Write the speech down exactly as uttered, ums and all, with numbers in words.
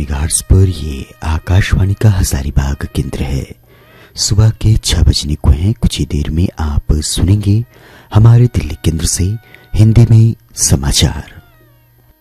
Megahertz पर ये आकाशवाणी का हजारीबाग केंद्र है। सुबह के छह बजने को हैं। कुछ ही देर में आप सुनेंगे हमारे दिल्ली केंद्र से हिंदी में समाचार।